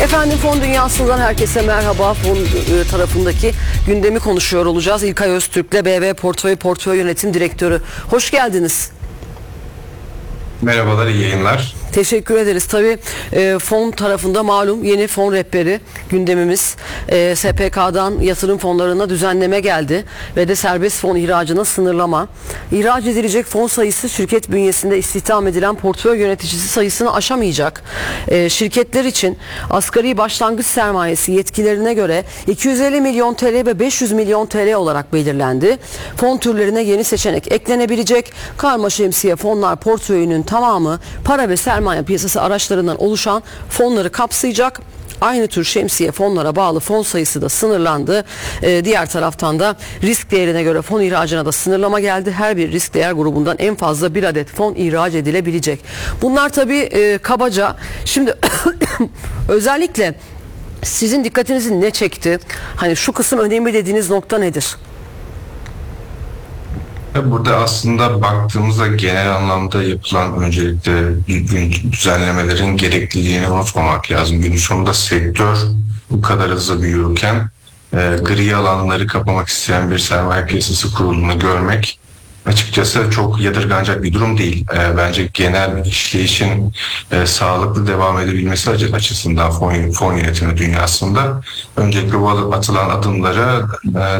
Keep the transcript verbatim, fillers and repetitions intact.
Efendim fon dünyasından herkese merhaba. Fon tarafındaki gündemi konuşuyor olacağız. İlkay Öztürk'le B V Portföy Portföy Yönetim Direktörü. Hoş geldiniz. Merhabalar, iyi yayınlar. Teşekkür ederiz. Tabii e, fon tarafında malum yeni fon rehberi gündemimiz. E, S P K'dan yatırım fonlarına düzenleme geldi ve de serbest fon ihracına sınırlama. İhraç edilecek fon sayısı şirket bünyesinde istihdam edilen portföy yöneticisi sayısını aşamayacak. E, şirketler için asgari başlangıç sermayesi yetkilerine göre iki yüz elli milyon T L ve beş yüz milyon T L olarak belirlendi. Fon türlerine yeni seçenek eklenebilecek. Karma şemsiye fonlar portföyünün tamamı para ve sermaye piyasası araçlarından oluşan fonları kapsayacak. Aynı tür şemsiye fonlara bağlı fon sayısı da sınırlandı. Ee, diğer taraftan da risk değerine göre fon ihracına da sınırlama geldi. Her bir risk değer grubundan en fazla bir adet fon ihraç edilebilecek. Bunlar tabii e, kabaca. Şimdi özellikle sizin dikkatinizi ne çekti? Hani şu kısım önemli dediğiniz nokta nedir? Burada aslında baktığımızda genel anlamda yapılan öncelikle düzenlemelerin gerekliliğini unutmamak lazım. Günün sonunda sektör bu kadar hızlı büyürken e, gri alanları kapamak isteyen bir sermaye piyasası kurulunu görmek açıkçası çok yadırganacak bir durum değil. E, bence genel işleyişin e, sağlıklı devam edebilmesi açısından fon, fon yönetimi dünyasında öncelikle bu atılan adımlara e,